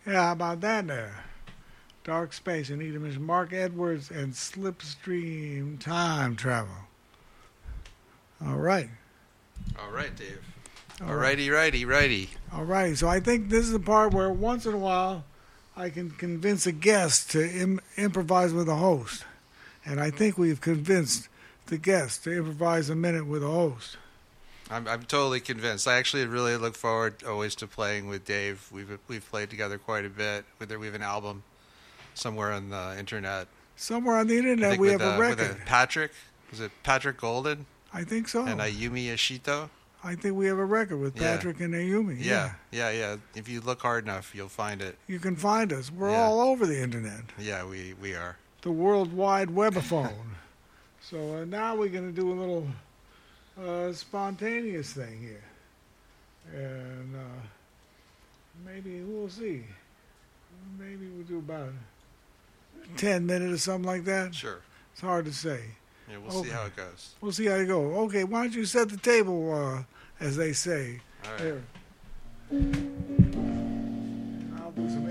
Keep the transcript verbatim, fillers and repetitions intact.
Yeah, how about that there? Dark Space, Anita Mark Edwards and Slipstream Time Travel. All right. All right, Dave. All All right. righty, righty, righty. All right. So I think this is the part where once in a while I can convince a guest to Im- improvise with a host. And I think we've convinced the guest to improvise a minute with a host. I'm I'm totally convinced. I actually really look forward always to playing with Dave. We've we've played together quite a bit. Whether we have an album somewhere on the internet. Somewhere on the I internet think we with, have a uh, with record. a Patrick. Is it Patrick Golden I think so. and Ayumi Ishito? I think we have a record with Yeah. Patrick and Ayumi. Yeah, yeah, yeah. If you look hard enough, you'll find it. You can find us. We're Yeah. all over the internet. Yeah, we, we are. The World Wide Webaphone. So uh, now we're going to do a little uh, spontaneous thing here. And uh, maybe we'll see. Maybe we'll do about ten minutes or something like that. Sure. It's hard to say. Yeah, we'll Okay. see how it goes. We'll see how it goes. Okay, why don't you set the table, uh, as they say. All right. There. I'll do some